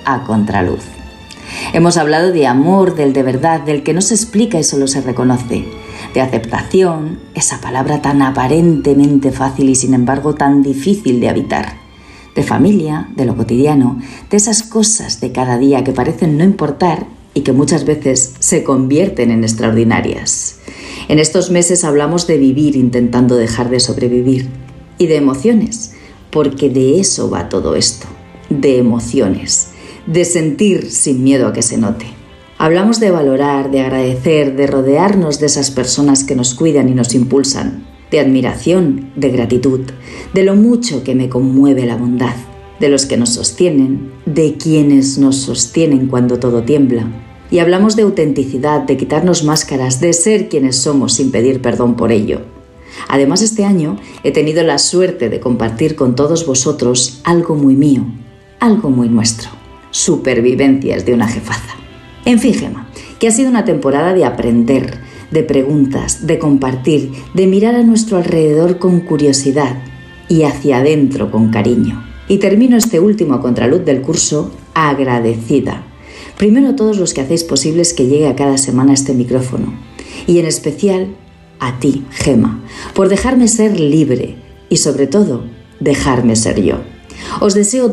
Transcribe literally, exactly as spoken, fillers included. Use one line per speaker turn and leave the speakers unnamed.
a contraluz. Hemos hablado de amor, del de verdad, del que no se explica y solo se reconoce, de aceptación, esa palabra tan aparentemente fácil y sin embargo tan difícil de habitar, de familia, de lo cotidiano, de esas cosas de cada día que parecen no importar y que muchas veces se convierten en extraordinarias. En estos meses hablamos de vivir intentando dejar de sobrevivir y de emociones, porque de eso va todo esto, de emociones, de sentir sin miedo a que se note. Hablamos de valorar, de agradecer, de rodearnos de esas personas que nos cuidan y nos impulsan, de admiración, de gratitud, de lo mucho que me conmueve la bondad, de los que nos sostienen, de quienes nos sostienen cuando todo tiembla. Y hablamos de autenticidad, de quitarnos máscaras, de ser quienes somos sin pedir perdón por ello. Además, este año he tenido la suerte de compartir con todos vosotros algo muy mío, algo muy nuestro. Supervivencias de una jefaza. En fin, Gema, que ha sido una temporada de aprender, de preguntas, de compartir, de mirar a nuestro alrededor con curiosidad y hacia adentro con cariño. Y termino este último contraluz del curso agradecida. Primero a todos los que hacéis posibles que llegue a cada semana este micrófono. Y en especial a ti, Gema, por dejarme ser libre y sobre todo, dejarme ser yo. Os deseo